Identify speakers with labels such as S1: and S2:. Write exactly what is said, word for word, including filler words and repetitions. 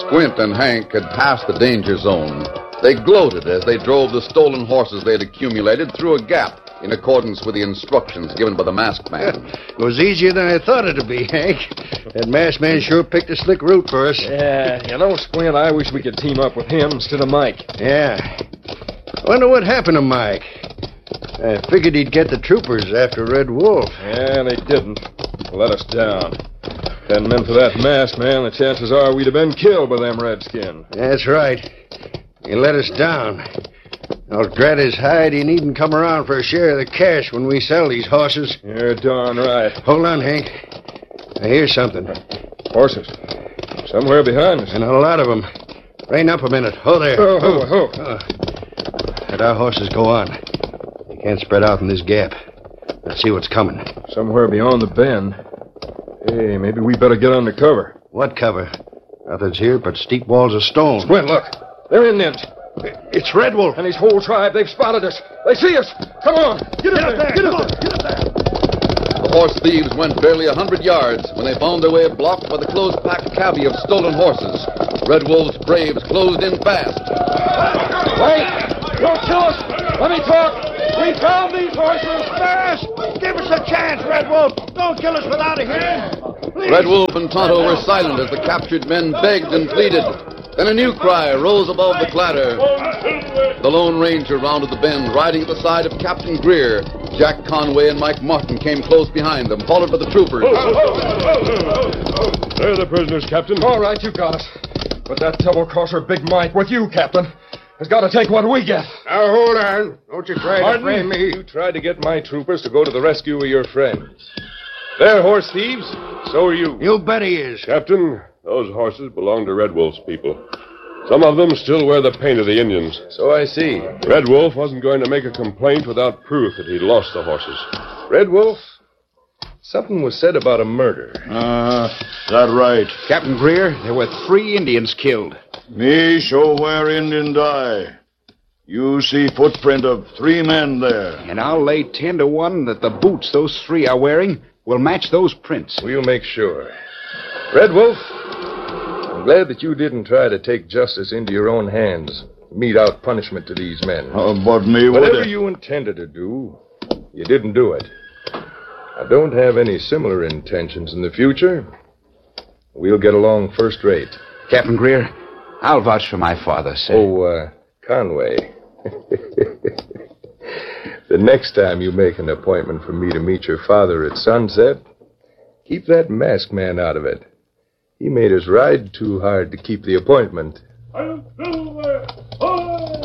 S1: Squint and Hank had passed the danger zone. They gloated as they drove the stolen horses they had accumulated through a gap in accordance with the instructions given by the masked man.
S2: It was easier than I thought it'd be, Hank. That masked man sure picked a slick route for us.
S3: Yeah, you know, Squint, I wish we could team up with him instead of Mike.
S2: Yeah. Wonder what happened to Mike. I figured he'd get the troopers after Red Wolf.
S3: Yeah, they didn't. Let us down. Hadn't been for that masked man, the chances are we'd have been killed by them redskins.
S2: That's right. He let us down. I'll drat his hide he needn't come around for a share of the cash when we sell these horses.
S3: You're darn right.
S2: Hold on, Hank. I hear something.
S3: Horses. Somewhere behind us.
S2: And a lot of them. Rein up a minute. Oh, there.
S3: Oh, oh, oh.
S2: oh. Let our horses go on. They can't spread out in this gap. Let's see what's coming.
S3: Somewhere beyond the bend. Hey, maybe we better get under cover.
S2: What cover? Nothing's here but steep walls of stone.
S3: Squint, look. They're Indians.
S2: It's Red Wolf.
S3: And his whole tribe, they've spotted us. They see us. Come on. Get, get up, there. Get up there. Get up there.
S1: The horse thieves went barely a hundred yards when they found their way blocked by the close-packed cavy of stolen horses. Red Wolf's braves closed in fast.
S3: Wait! Don't kill us! Let me talk! We found these horses!
S2: Fast! Give us a chance, Red Wolf! Don't kill us without a hearing!
S1: Red Wolf and Tonto were silent as the captured men begged and pleaded. Then a new cry rose above the clatter. The Lone Ranger rounded the bend, riding at the side of Captain Greer. Jack Conway and Mike Martin came close behind them, followed by the troopers.
S3: They're the prisoners, Captain. All right, you got us. But that double-crosser Big Mike with you, Captain, has got to take what we get.
S2: Now, hold on. Don't you try
S3: Martin,
S2: to frame me.
S3: You tried to get my troopers to go to the rescue of your friends. They're horse thieves. So are you.
S2: You bet he is.
S4: Captain, those horses belong to Red Wolf's people. Some of them still wear the paint of the Indians.
S3: So I see.
S4: Red Wolf wasn't going to make a complaint without proof that he'd lost the horses.
S3: Red Wolf? Something was said about a murder.
S5: Uh, that right.
S6: Captain Greer, there were three Indians killed.
S5: Me show where Indian die. You see footprint of three men there.
S6: And I'll lay ten to one that the boots those three are wearing will match those prints.
S3: We'll make sure. Red Wolf, I'm glad that you didn't try to take justice into your own hands, mete out punishment to these men.
S5: Uh, but me,
S3: Whatever
S5: what
S3: you intended to do, you didn't do it. I don't have any similar intentions in the future. We'll get along first rate.
S6: Captain Greer, I'll vouch for my father, sir.
S3: Oh, uh, Conway. The next time you make an appointment for me to meet your father at sunset, keep that masked man out of it. He made us ride too hard to keep the appointment.